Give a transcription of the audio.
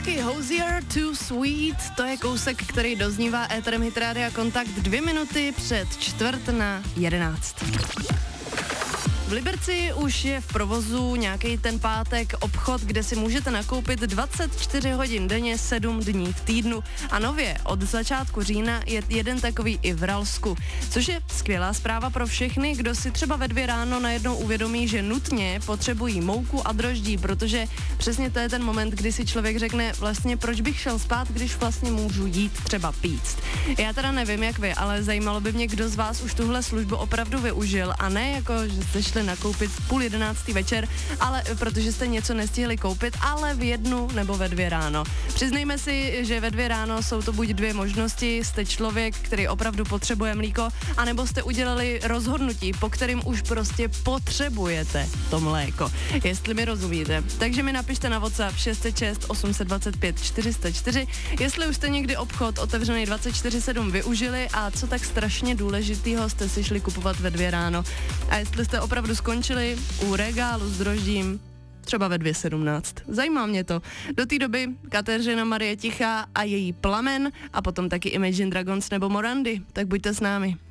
taky Hozier Too Sweet, to je kousek, který doznívá éterem Hit Rádia Kontakt 2 minuty před 10:45. V Liberci už je v provozu nějaký ten pátek obchod, kde si můžete nakoupit 24 hodin denně, 7 dní v týdnu. A nově od začátku října je jeden takový i v Ralsku, což je skvělá zpráva pro všechny, kdo si třeba ve 2 ráno najednou uvědomí, že nutně potřebují mouku a droždí, protože přesně to je ten moment, kdy si člověk řekne, vlastně proč bych šel spát, když vlastně můžu jít třeba píct. Já teda nevím jak vy, ale zajímalo by mě, kdo z vás už tuhle službu opravdu využil a ne jako, že jste šli nakoupit v 10:30 večer, ale protože jste něco nestihli koupit, ale v 1 nebo ve 2 ráno. Přiznejme si, že ve 2 ráno jsou to buď 2 možnosti, jste člověk, který opravdu potřebuje mlíko, anebo jste udělali rozhodnutí, po kterým už prostě potřebujete to mléko. Jestli mi rozumíte. Takže mi napište na WhatsApp 606 825 404, jestli už jste někdy obchod otevřený 24/7 využili a co tak strašně důležitýho jste si šli kupovat ve 2 ráno. A jestli jste opravdu skončili u regálu s droždím třeba ve 2:17. Zajímá mě to. Do té doby Kateřina Marie Tichá a její Plamen a potom taky Imagine Dragons nebo Morandy. Tak buďte s námi.